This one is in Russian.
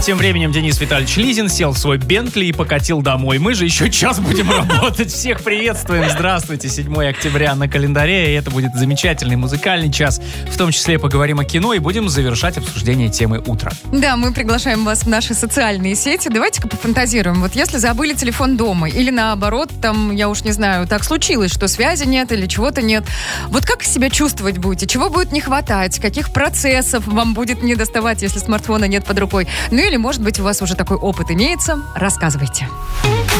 тем временем Денис Витальевич Лизин сел в свой Бентли и покатил домой. Мы же еще час будем работать. Всех приветствуем. Здравствуйте. 7 октября на календаре. И это будет замечательный музыкальный час. В том числе поговорим о кино и будем завершать обсуждение темы утра. Да, мы приглашаем вас в наши социальные сети. Давайте-ка пофантазируем. Вот если забыли телефон дома или наоборот, там, я уж не знаю, так случилось, что связи нет или чего-то нет. Вот как себя чувствовать будете? Чего будет не хватать? Каких процессов вам будет не доставать, если смартфона нет под рукой? Ну или, может быть, у вас уже такой опыт имеется? Рассказывайте.